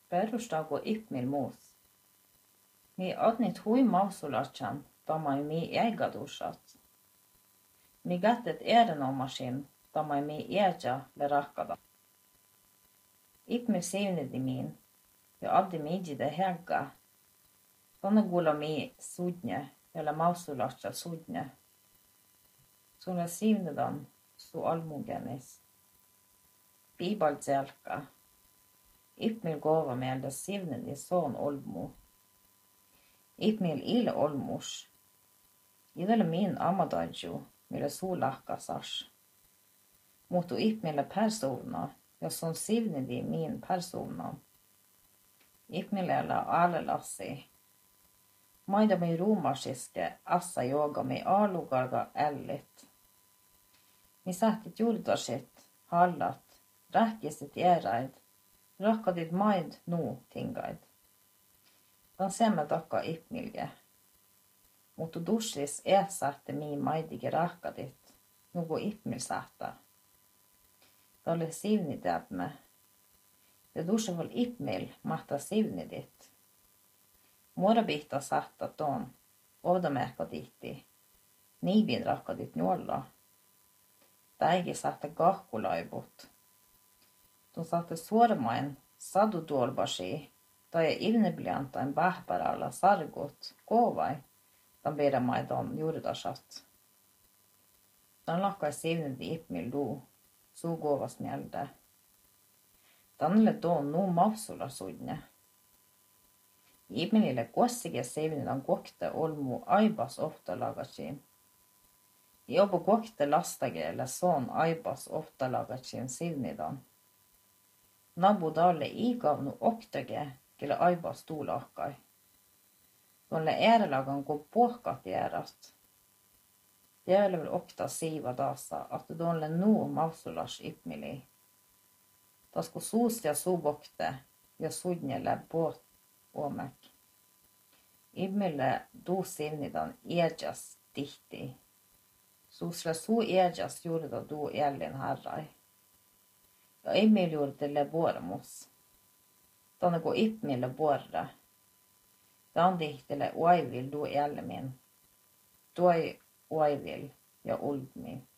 Perustaako ipmil muus? Mi odnit hui mausulatsan, tamai mi eigadusat. Mi kätet erinomasin, tamai mi eja le rahkada. Ipmil sivnidi min, ja addi miidide hegga. Tonne kuulla mi sudne, jolle mausulatsa sudne. Sulle sivnidan su almugenis. Piibalt selka. Ipmil kova meelde sivnidi soon olmu. Ipmil il olmus. Idelle min amadadju, mille suulahkasas. Mutta ipmille persona, ja son sivnidi min persona. Ipmille aalelassi. Maidami ruumasiske assa joogami aalugarga ällit. Mi sähtit juurtasit, hallat, rähkisit järaid, rahkadid maid nuu tingaid. Dan semme takka ipmilge. Mutta dussis sähte mi maidige rahkadit, nugu ipmil sähtä. Talle sivnidämme. Ja dusseval ipmil mahta sivnidit. Muorabihta sähtä ton, ovdamehkadihti, niibin rahkadit njolla. Täigi sähtä kahkulaivut. Tun sähtä suormain sadutuolbasi, tai ilnebliantain pähpärällä sargut kovai, tan bedamaidan juurdasat. Tan lakkai sivnidi ipmil luu, suu kovas mieltä. Tanille tuon nuu mavsulla sudne. Ipmilille kossige sivnidan kokte olmu aibas ofta lagasiin. Jobu kokte lastageelle soon aibas ofta lagasiin sivnidan. Nabu dalle igavnu oktage, kelle aibas tuulahkai. Tuolle äärelagan kun pohkat jäärast. Jäälövel okta siiva taassa, että tuolle nuu mausulas ipmili. Tasku suust ja suubokte ja sudnjelle poot omek. Ipmille tuu sivnidan ejas tihti. Suusle suu ejas juurda tuu jällin harrai. Ja ipmil juurdille vuormus. Tanne kun ipmille vuorra. Tan tihtille uaivil tuu jälmin. Tuoi uaivil ja ulmi.